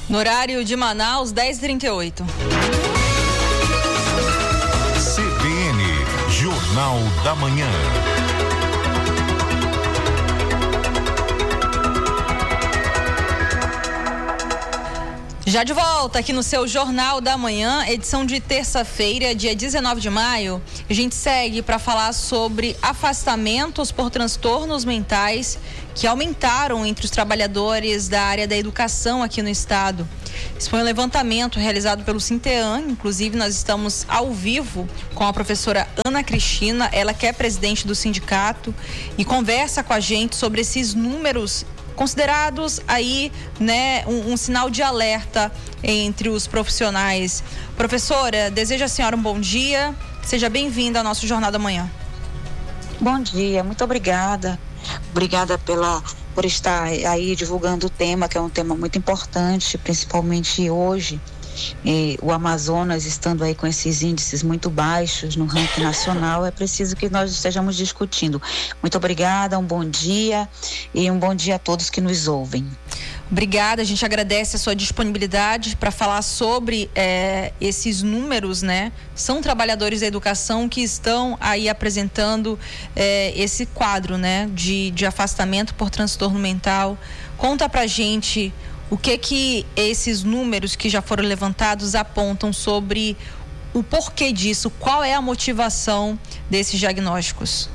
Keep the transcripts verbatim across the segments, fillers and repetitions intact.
No horário de Manaus, dez e trinta e oito. C B N, Jornal da Manhã. Já de volta aqui no seu Jornal da Manhã, edição de terça-feira, dia dezenove de maio. A gente segue para falar sobre afastamentos por transtornos mentais que aumentaram entre os trabalhadores da área da educação aqui no estado. Esse foi um levantamento realizado pelo Sinteam, inclusive nós estamos ao vivo com a professora Ana Cristina, ela que é presidente do sindicato e conversa com a gente sobre esses números considerados aí, né, um, um sinal de alerta entre os profissionais. Professora, desejo à senhora um bom dia, seja bem-vinda ao nosso Jornal da Manhã. Bom dia, muito obrigada. Obrigada pela, por estar aí divulgando o tema, que é um tema muito importante, principalmente hoje. E o Amazonas estando aí com esses índices muito baixos no ranking nacional, é preciso que nós estejamos discutindo. Muito obrigada, um bom dia e um bom dia a todos que nos ouvem. Obrigada, a gente agradece a sua disponibilidade para falar sobre é, esses números, né? São trabalhadores da educação que estão aí apresentando é, esse quadro, né? De, de afastamento por transtorno mental. Conta pra gente o que que esses números que já foram levantados apontam sobre o porquê disso, qual é a motivação desses diagnósticos?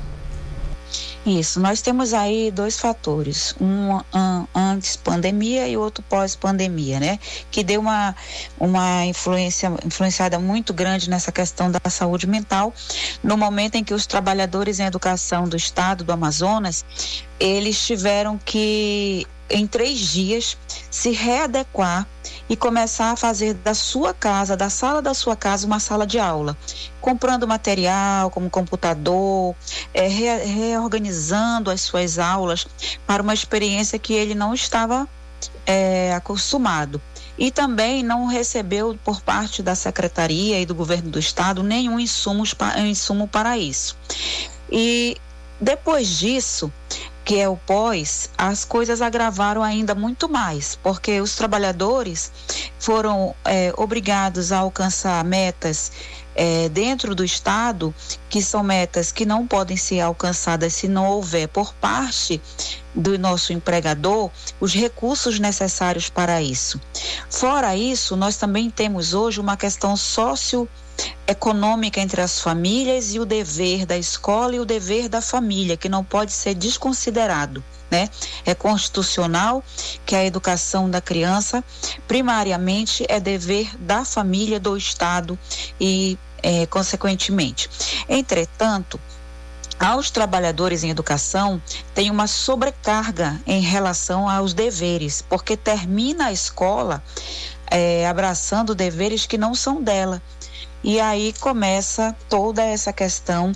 Isso, nós temos aí dois fatores, um, um antes pandemia e outro pós-pandemia, né? Que deu uma, uma influência, influenciada muito grande nessa questão da saúde mental, no momento em que os trabalhadores em educação do estado do Amazonas, eles tiveram que, em três dias, se readequar e começar a fazer da sua casa, da sala da sua casa, uma sala de aula, comprando material como computador, é, re, reorganizando as suas aulas para uma experiência que ele não estava é, acostumado. E também não recebeu por parte da Secretaria e do Governo do Estado nenhum insumo, insumo para isso. E depois disso, que é o pós, as coisas agravaram ainda muito mais, porque os trabalhadores foram é, obrigados a alcançar metas é, dentro do Estado, que são metas que não podem ser alcançadas se não houver por parte do nosso empregador os recursos necessários para isso. Fora isso, nós também temos hoje uma questão socio econômica entre as famílias e o dever da escola e o dever da família, que não pode ser desconsiderado, né? É constitucional que a educação da criança, primariamente, é dever da família, do Estado e, é, consequentemente. Entretanto, aos trabalhadores em educação tem uma sobrecarga em relação aos deveres, porque termina a escola é, abraçando deveres que não são dela. E aí começa toda essa questão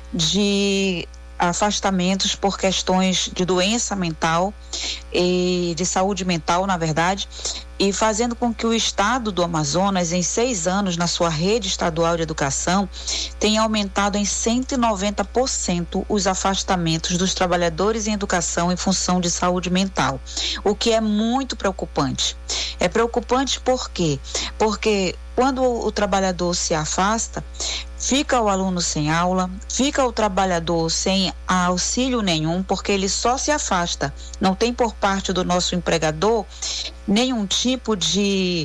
de afastamentos por questões de doença mental e de saúde mental, na verdade, e fazendo com que o estado do Amazonas, em seis anos, na sua rede estadual de educação, tenha aumentado em cento e noventa por cento os afastamentos dos trabalhadores em educação em função de saúde mental, o que é muito preocupante. É preocupante por quê? Porque quando o, o trabalhador se afasta, fica o aluno sem aula, fica o trabalhador sem auxílio nenhum, porque ele só se afasta. Não tem por parte do nosso empregador nenhum tipo de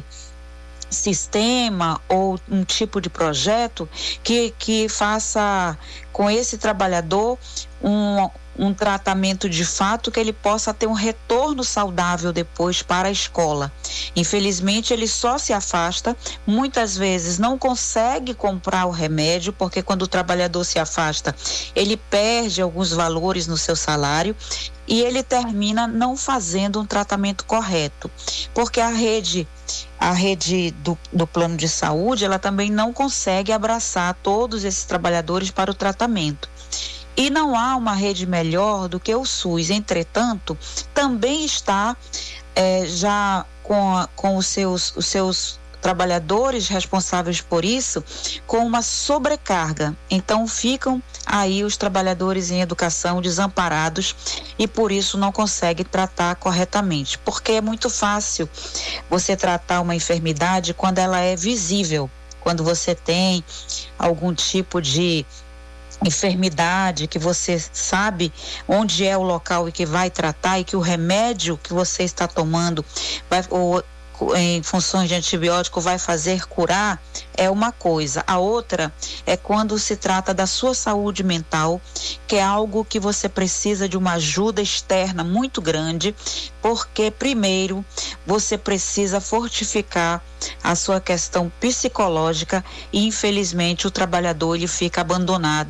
sistema ou um tipo de projeto que, que faça com esse trabalhador um, um tratamento de fato, que ele possa ter um retorno saudável depois para a escola. Infelizmente, ele só se afasta, muitas vezes não consegue comprar o remédio, porque quando o trabalhador se afasta, ele perde alguns valores no seu salário e ele termina não fazendo um tratamento correto, porque a rede a rede do, do plano de saúde, ela também não consegue abraçar todos esses trabalhadores para o tratamento. E não há uma rede melhor do que o SUS. Entretanto, também está é, já com, a, com os seus, os seus trabalhadores responsáveis por isso com uma sobrecarga. Então ficam aí os trabalhadores em educação desamparados e por isso não conseguem tratar corretamente, porque é muito fácil você tratar uma enfermidade quando ela é visível, quando você tem algum tipo de enfermidade que você sabe onde é o local e que vai tratar e que o remédio que você está tomando vai, ou em funções de antibiótico vai fazer curar, é uma coisa. A outra é quando se trata da sua saúde mental, que é algo que você precisa de uma ajuda externa muito grande, porque primeiro você precisa fortificar a sua questão psicológica e infelizmente o trabalhador ele fica abandonado